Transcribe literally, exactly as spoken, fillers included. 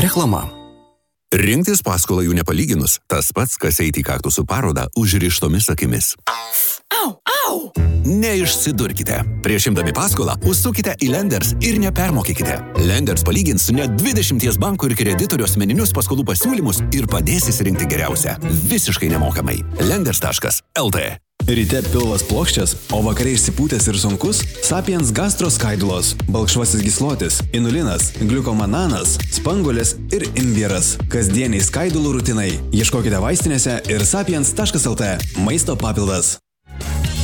Reklama. Rinktis paskolą jų nepalyginus, tas pats, kas eiti į kaktusų parodą užrištomis akimis. Au, au! Neišsidurkite. Prieš imdami paskolą užsukite į Lenders ir nepermokykite. Lenders palygins net dvidešimties bankų ir kreditorių asmeninius paskolų pasiūlymus ir padės įsirinkti geriausią. Visiškai nemokamai. Lenders taškas el tė. Ryte pilvas plokščias, o vakare išsipūtęs ir sunkus? Sapiens gastro skaidulos, balkšvasis gyslotis, inulinas, gliukomananas, spanguolės ir imbieras. Kasdieniai skaidulų rutinai. Ieškokite vaistinėse ir sapiens taškas el tė. Maisto papildas.